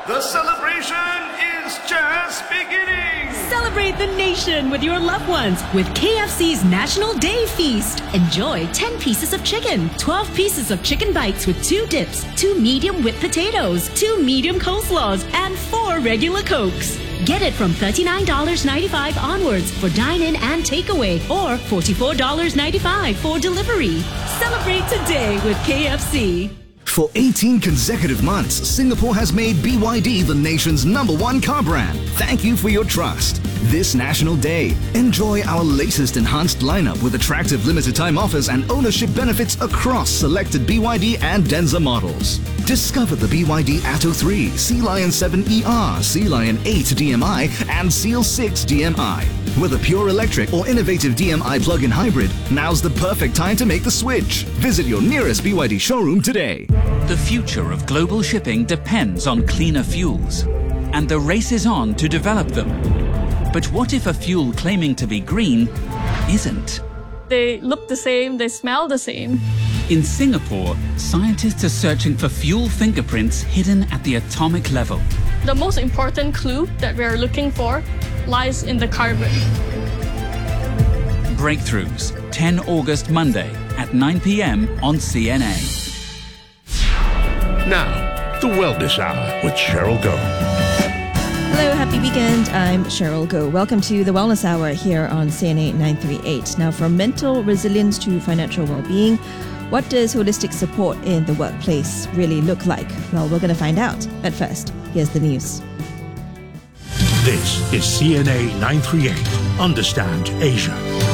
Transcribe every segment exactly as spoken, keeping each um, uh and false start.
The celebration is just beginning! Celebrate the nation with your loved ones with K F C's National Day Feast. Enjoy ten pieces of chicken, twelve pieces of chicken bites with two dips, two medium whipped potatoes, two medium coleslaws, and four regular Cokes. Get it from thirty-nine ninety-five onwards for dine-in and takeaway, or forty-four ninety-five for delivery. Celebrate today with K F C. For eighteen consecutive months, Singapore has made B Y D the nation's number one car brand. Thank you for your trust. This National Day, enjoy our latest enhanced lineup with attractive limited time offers and ownership benefits across selected B Y D and Denza models. Discover the B Y D Atto three, Sea Lion seven E R, Sea Lion eight D M I and Seal six D M I. Whether pure electric or innovative D M I plug-in hybrid, now's the perfect time to make the switch. Visit your nearest B Y D showroom today. The future of global shipping depends on cleaner fuels, and the race is on to develop them. But what if a fuel claiming to be green isn't? They look the same, they smell the same. In Singapore, scientists are searching for fuel fingerprints hidden at the atomic level. The most important clue that we are looking for lies in the carbon. Breakthroughs, tenth August Monday at nine p m on C N A. Now, the Wellness Hour with Cheryl Goh. Hello, happy weekend. I'm Cheryl Goh. Welcome to the Wellness Hour here on C N A nine thirty-eight. Now, from mental resilience to financial well-being, what does holistic support in the workplace really look like? Well, we're going to find out. But first, here's the news. This is C N A nine thirty-eight. Understand Asia.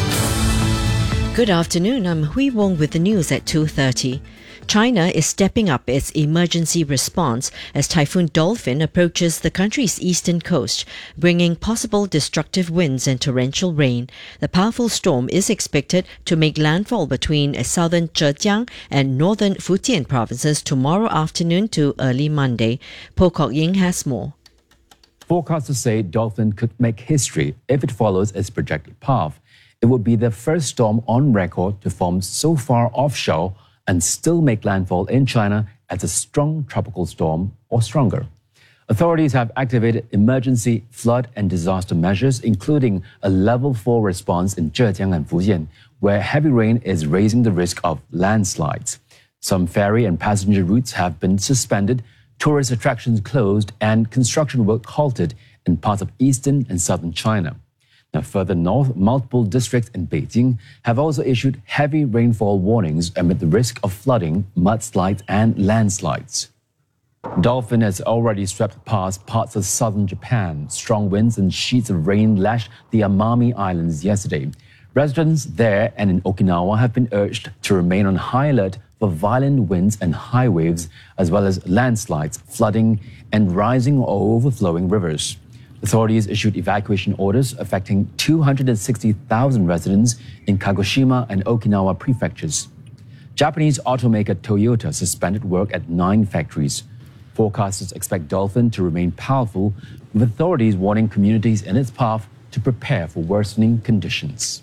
Good afternoon. I'm Hui Wong with the news at two thirty. China is stepping up its emergency response as Typhoon Dolphin approaches the country's eastern coast, bringing possible destructive winds and torrential rain. The powerful storm is expected to make landfall between southern Zhejiang and northern Fujian provinces tomorrow afternoon to early Monday. Po Kok Ying has more. Forecasters say Dolphin could make history if it follows its projected path. It would be the first storm on record to form so far offshore and still make landfall in China as a strong tropical storm or stronger. Authorities have activated emergency flood and disaster measures, including a level four response in Zhejiang and Fujian, where heavy rain is raising the risk of landslides. Some ferry and passenger routes have been suspended, tourist attractions closed, and construction work halted in parts of eastern and southern China. Now, further north, multiple districts in Beijing have also issued heavy rainfall warnings amid the risk of flooding, mudslides, and landslides. Dolphin has already swept past parts of southern Japan. Strong winds and sheets of rain lashed the Amami Islands yesterday. Residents there and in Okinawa have been urged to remain on high alert for violent winds and high waves, as well as landslides, flooding, and rising or overflowing rivers. Authorities issued evacuation orders affecting two hundred sixty thousand residents in Kagoshima and Okinawa prefectures. Japanese automaker Toyota suspended work at nine factories. Forecasters expect Dolphin to remain powerful, with authorities warning communities in its path to prepare for worsening conditions.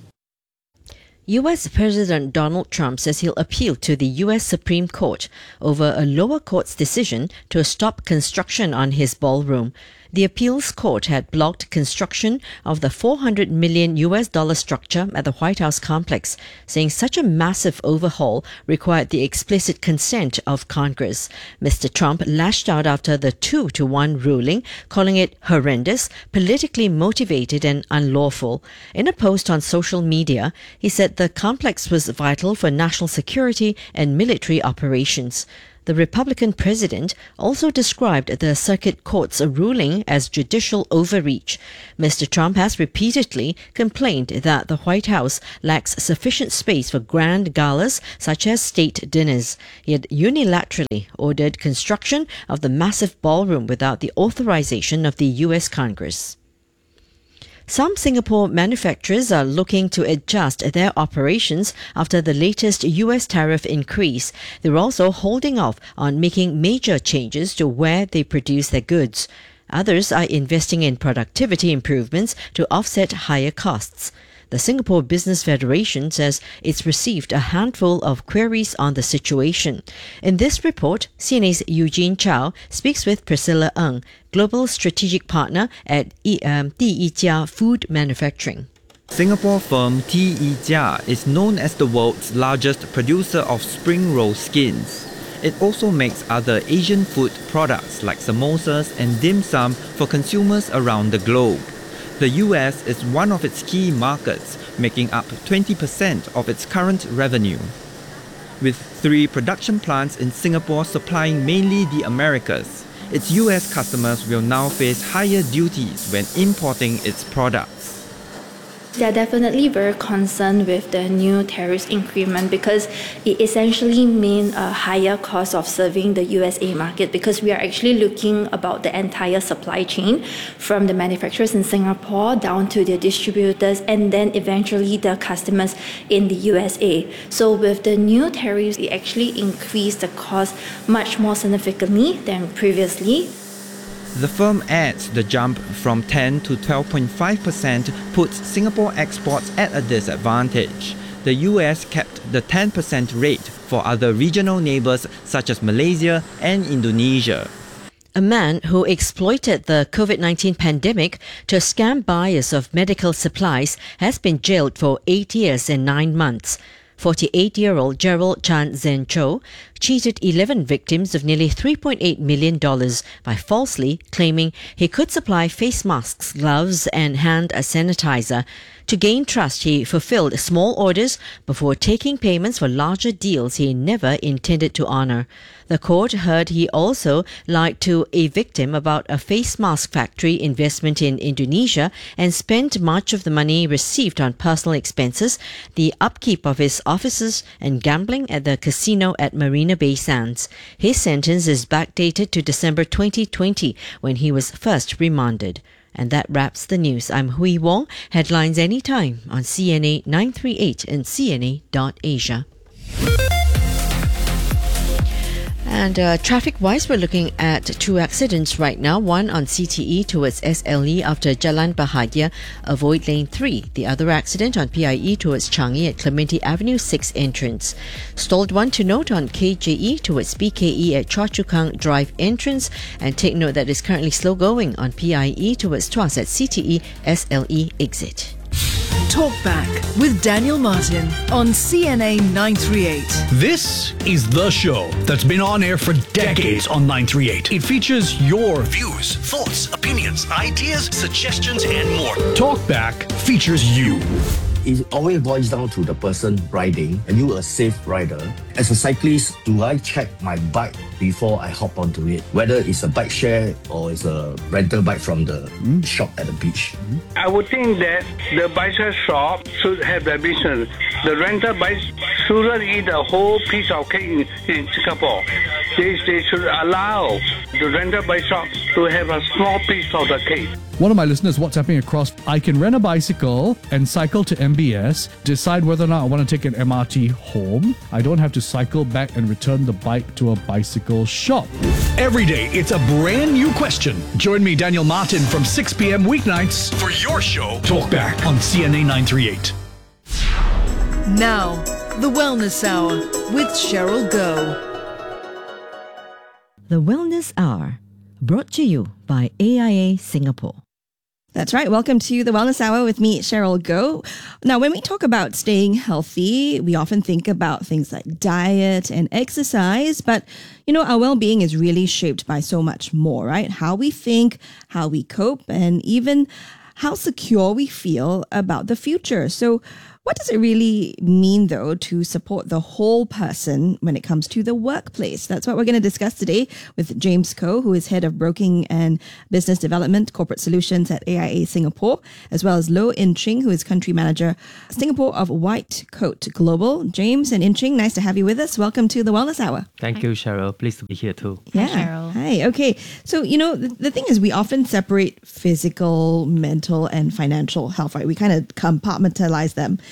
U S President Donald Trump says he'll appeal to the U S Supreme Court over a lower court's decision to stop construction on his ballroom. The appeals court had blocked construction of the four hundred million U S dollar structure at the White House complex, saying such a massive overhaul required the explicit consent of Congress. Mister Trump lashed out after the two to one ruling, calling it horrendous, politically motivated and unlawful. In a post on social media, he said the complex was vital for national security and military operations. The Republican president also described the circuit court's ruling as judicial overreach. Mister Trump has repeatedly complained that the White House lacks sufficient space for grand galas such as state dinners. He had unilaterally ordered construction of the massive ballroom without the authorization of the U S Congress. Some Singapore manufacturers are looking to adjust their operations after the latest U S tariff increase. They're also holding off on making major changes to where they produce their goods. Others are investing in productivity improvements to offset higher costs. The Singapore Business Federation says it's received a handful of queries on the situation. In this report, C N A's Eugene Chow speaks with Priscilla Ng, Global Strategic Partner at E- um, Di Yi Jia Food Manufacturing. Singapore firm Di Yi Jia is known as the world's largest producer of spring roll skins. It also makes other Asian food products like samosas and dim sum for consumers around the globe. The U S is one of its key markets, making up twenty percent of its current revenue. With three production plants in Singapore supplying mainly the Americas, its U S customers will now face higher duties when importing its products. They are definitely very concerned with the new tariffs increment because it essentially means a higher cost of serving the U S A market, because we are actually looking about the entire supply chain from the manufacturers in Singapore down to the distributors and then eventually the customers in the U S A. So with the new tariffs, it actually increased the cost much more significantly than previously. The firm adds the jump from ten to twelve point five percent puts Singapore exports at a disadvantage. The U S kept the ten percent rate for other regional neighbours such as Malaysia and Indonesia. A man who exploited the COVID nineteen pandemic to scam buyers of medical supplies has been jailed for eight years and nine months. forty-eight-year-old Gerald Chan Zen Cho cheated eleven victims of nearly three point eight million dollars by falsely claiming he could supply face masks, gloves and hand sanitizer. To gain trust, he fulfilled small orders before taking payments for larger deals he never intended to honor. The court heard he also lied to a victim about a face mask factory investment in Indonesia and spent much of the money received on personal expenses, the upkeep of his offices and gambling at the casino at Marina Bay Sands. His sentence is backdated to December twenty twenty when he was first remanded. And that wraps the news. I'm Hui Wong. Headlines anytime on C N A nine three eight and C N A dot Asia. And uh, traffic-wise, we're looking at two accidents right now. One on C T E towards S L E after Jalan Bahagia, avoid lane three. The other accident on P I E towards Changi at Clementi Avenue six entrance. Stalled one to note on K J E towards B K E at Choa Chu Kang Drive entrance. And take note that it's currently slow going on P I E towards Tuas at C T E S L E exit. Talkback with Daniel Martin on C N A nine three eight. This is the show that's been on air for decades on nine three eight. It features your views, thoughts, opinions, ideas, suggestions, and more. Talkback features you. It always boils down to the person riding and you a safe rider. As a cyclist, do I check my bike before I hop onto it? Whether it's a bike share or it's a rental bike from the mm. shop at the beach. Mm. I would think that the bicycle shop should have the business. The rental bike shouldn't eat a whole piece of cake in, in Singapore. They, they should allow the rental bike shop to have a small piece of the cake. One of my listeners WhatsApping across, I can rent a bicycle and cycle to M B S, decide whether or not I want to take an M R T home. I don't have to cycle back and return the bike to a bicycle shop. Every day, it's a brand new question. Join me, Daniel Martin, from six p.m. weeknights for your show, Talkback on C N A nine three eight. Now, the Wellness Hour with Cheryl Goh. The Wellness Hour, brought to you by A I A Singapore. That's right. Welcome to the Wellness Hour with me, Cheryl Goh. Now, when we talk about staying healthy, we often think about things like diet and exercise, but you know, our well-being is really shaped by so much more, right? How we think, how we cope, and even how secure we feel about the future. So what does it really mean, though, to support the whole person when it comes to the workplace? That's what we're going to discuss today with James Koh, who is Head of Broking and Business Development, Corporate Solutions at A I A Singapore, as well as Loh In Ching, who is Country Manager, Singapore of White Coat Global. James and In Ching, nice to have you with us. Welcome to the Wellness Hour. Thank Hi. you, Cheryl. Pleased to be here too. Yeah. Hi, Cheryl. Hi. Okay. So, you know, the, the thing is, we often separate physical, mental, and financial health, right? We kind of compartmentalize them.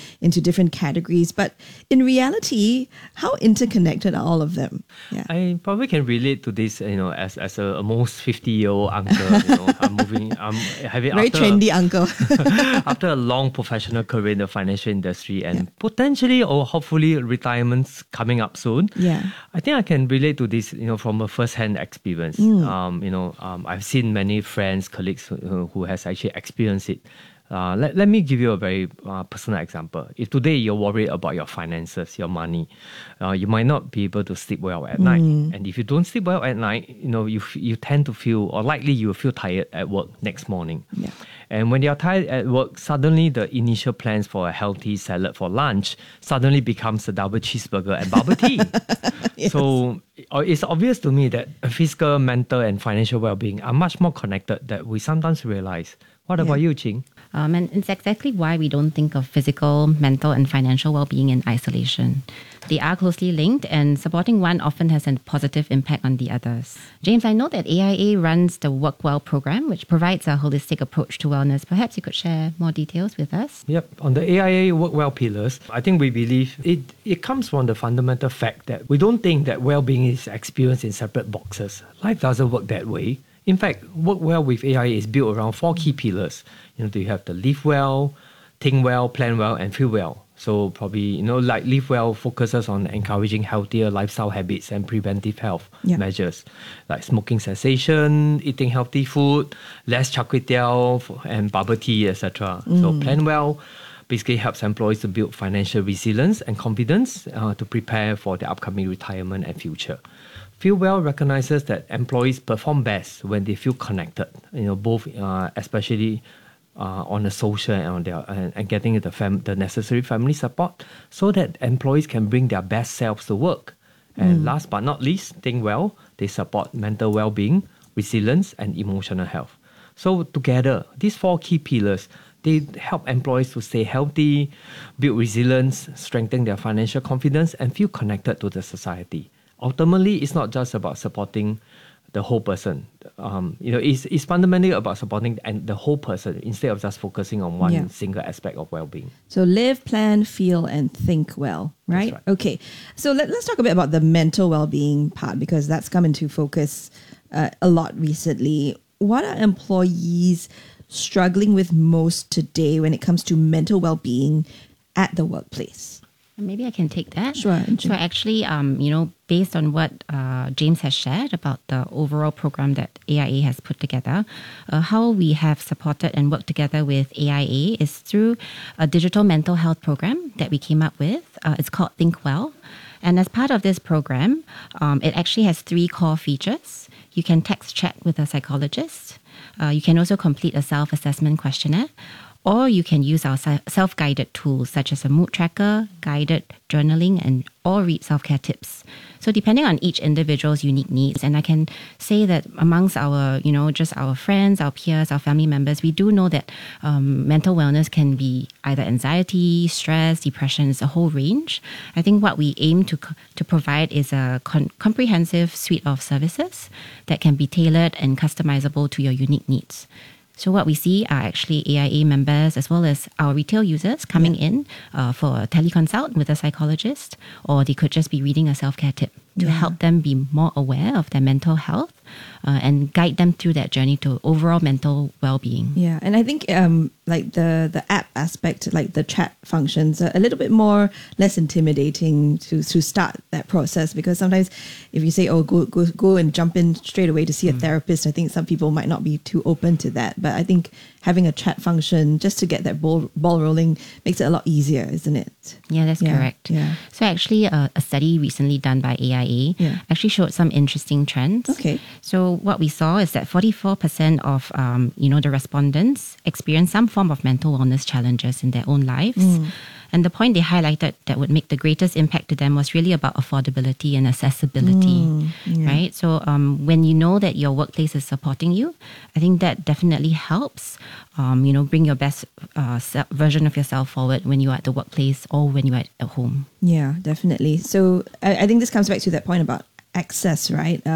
into different categories. But in reality, how interconnected are all of them? Yeah. I probably can relate to this, you know, as, as a almost fifty-year-old uncle. You know, I'm moving, I'm having Very after, trendy uncle. after a long professional career in the financial industry and yeah. potentially or hopefully retirement's coming up soon. Yeah. I think I can relate to this, you know, from a first-hand experience. Mm. Um, you know, um, I've seen many friends, colleagues who, who has actually experienced it. Uh, let, let me give you a very uh, personal example. If today you're worried about your finances, your money, uh, you might not be able to sleep well at mm. night. And if you don't sleep well at night, you know, you you tend to feel, or likely you will feel tired at work next morning. Yeah. And when you're tired at work, suddenly the initial plans for a healthy salad for lunch suddenly becomes a double cheeseburger and bubble tea. Yes. So it's obvious to me that physical, mental, and financial well-being are much more connected than we sometimes realize. What yeah. about you, Ching? Um, and it's exactly why we don't think of physical, mental, and financial well-being in isolation. They are closely linked, and supporting one often has a positive impact on the others. James, I know that A I A runs the Work Well program, which provides a holistic approach to wellness. Perhaps you could share more details with us? Yep. On the A I A Work Well pillars, I think we believe it, it comes from the fundamental fact that we don't think that well-being is experienced in separate boxes. Life doesn't work that way. In fact, Work Well with A I A is built around four key pillars. You know, you have the live well, think well, plan well, and feel well. So probably, you know, like Live Well focuses on encouraging healthier lifestyle habits and preventive health yeah. measures, like smoking cessation, eating healthy food, less char kway teow, and bubble tea, et cetera. Mm. So Plan Well basically helps employees to build financial resilience and confidence uh, to prepare for their upcoming retirement and future. Feel Well recognizes that employees perform best when they feel connected, you know, both uh, especially uh, on the social and on their and, and getting the fam- the necessary family support, so that employees can bring their best selves to work. And mm. last but not least, Think Well, they support mental well-being, resilience, and emotional health. So together, these four key pillars, they help employees to stay healthy, build resilience, strengthen their financial confidence, and feel connected to the society. Ultimately, it's not just about supporting the whole person. Um, you know, it's, it's fundamentally about supporting the, the whole person instead of just focusing on one yeah. single aspect of well-being. So live, plan, feel, and think well, right? right. Okay. So let, let's talk a bit about the mental well-being part, because that's come into focus uh, a lot recently. What are employees struggling with most today when it comes to mental well-being at the workplace? Maybe I can take that. Sure. So actually, um, you know, based on what uh, James has shared about the overall program that A I A has put together, uh, how we have supported and worked together with A I A is through a digital mental health program that we came up with. Uh, it's called Think Well. And as part of this program, um, it actually has three core features. You can text chat with a psychologist. Uh, you can also complete a self-assessment questionnaire. Or you can use our self-guided tools such as a mood tracker, guided journaling, and or read self-care tips. So depending on each individual's unique needs, and I can say that amongst our, you know, just our friends, our peers, our family members, we do know that um, mental wellness can be either anxiety, stress, depression, it's a whole range. I think what we aim to to provide is a con- comprehensive suite of services that can be tailored and customizable to your unique needs. So what we see are actually A I A members as well as our retail users coming yeah. in uh, for a teleconsult with a psychologist, or they could just be reading a self-care tip to yeah. help them be more aware of their mental health uh, and guide them through that journey to overall mental well-being. Yeah, and I think um, like the, the app aspect, like the chat functions, are a little bit more less intimidating to, to start that process, because sometimes if you say, oh, go go go and jump in straight away to see a mm. therapist, I think some people might not be too open to that. But I think having a chat function just to get that ball, ball rolling makes it a lot easier, isn't it? Yeah, that's yeah, correct. Yeah. So actually uh, a study recently done by A I A yeah. actually showed some interesting trends. Okay. So what we saw is that forty-four percent of um, you know the respondents experienced some form of mental wellness challenges in their own lives. Mm. And the point they highlighted that would make the greatest impact to them was really about affordability and accessibility, mm, yeah. right? So um, when you know that your workplace is supporting you, I think that definitely helps, um, you know, bring your best uh, version of yourself forward when you are at the workplace or when you are at home. Yeah, definitely. So I, I think this comes back to that point about access, right?